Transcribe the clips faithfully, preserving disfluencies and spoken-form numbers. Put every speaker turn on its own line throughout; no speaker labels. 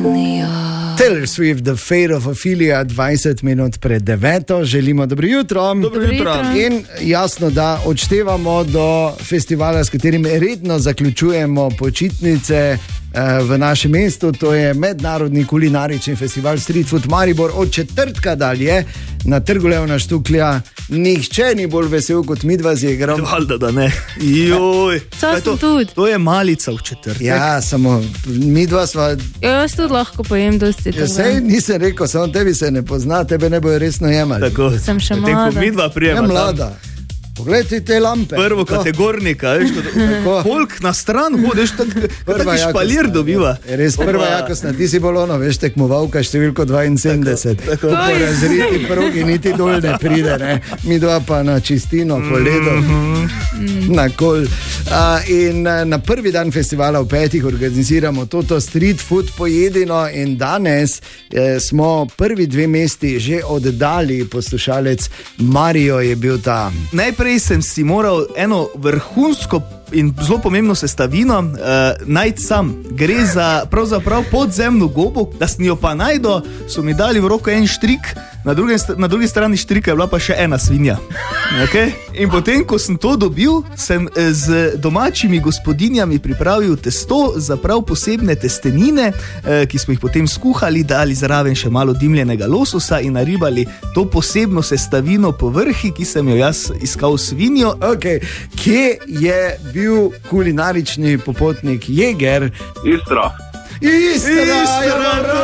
Taylor Swift, The Fate of Ophelia, dvajset minut pred deveto, želimo dobro jutro.
Dobro jutro.
In jasno, da odštevamo do festivala, s katerim redno zaključujemo počitnice v našem mestu, to je mednarodni kulinarični festival Street Food Maribor. Od četrtka dalje na Trgu Leona Štuklja nihče ni bolj vesel kot midva z Jegrom.
Valjda, da ne. Joj,
to,
to je malica v četrtek.
Ja, samo midva sva...
Jo, jaz tudi lahko pojem dosti.
Ja, sej nisem rekel, samo tebi se ne pozna, tebe ne bojo resno jemali.
Tako,
sem še mlada.
Midva prijema
ja, mlada. Poglejte te lampe.
Prvo kategornika, veš, polk na stran hodiš, tako špalir dobiva.
Res prva jakostna, ti si bolj ono, veš, tekmovalka številko dvainsedemdeset. Tako, tako. Po razriti progi niti dol ne pride, ne. Mi dva pa na čistino, po ledu, mm-hmm. na kol. A, in na prvi dan festivala v petih organiziramo toto street food pojedino in danes eh, smo prvi dve mesti že oddali, poslušalec Mario je bil tam.
Najprej sem si moral eno vrhunsko in zelo pomembno sestavino uh, najti sam. Gre za pravzaprav podzemno gobo, da sem jo pa najdo, so mi dali v roko en štrik, na, druge, na drugi strani štrika je bila pa še ena svinja. Okay? In potem, ko sem to dobil, sem z domačimi gospodinjami pripravil testo za prav posebne testenine, uh, ki smo jih potem skuhali, dali zraven še malo dimljenega lososa in naribali to posebno sestavino po vrhi, ki sem jo jaz iskal svinjo.
Okay. Kje je bil kulinarični popotnik Jeger?
Istra.
Istra, Istra,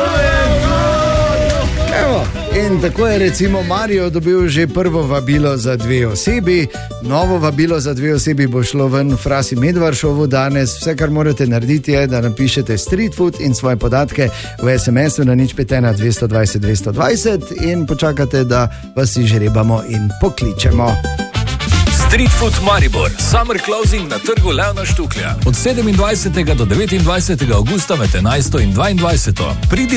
Evo. In tako je recimo Mario dobil že prvo vabilo za dve osebi. Novo vabilo za dve osebi bo šlo ven v Frasi Medvaršovu danes. Vse, kar morate narediti, je, da napišete street food in svoje podatke v es em esu na nič pet ena dvesto dvajset dvesto dvajset in počakate, da vas izžrebamo in pokličemo.
Street Food Maribor, Summer Closing na Trgu Leona Štuklja. Od sedemindvajsetega do devetindvajsetega avgusta med enajsto in dvaindvajseto. Pridi